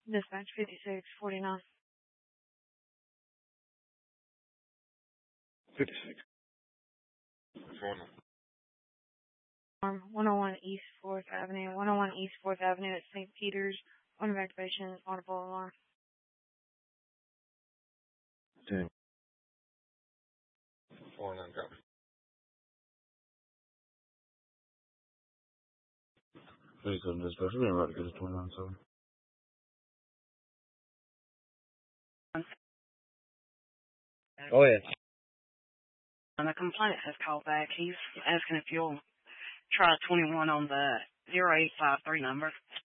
Dispatch 5649. 56. 101 East 4th Avenue. 101 East 4th Avenue at St. Peter's. Point of activation, audible alarm. 10. 49 copy. Please come to dispatch. We're about to get a 29-7. Oh, yeah. And the complainant has called back. He's asking if you'll try 21 on the 0853 number.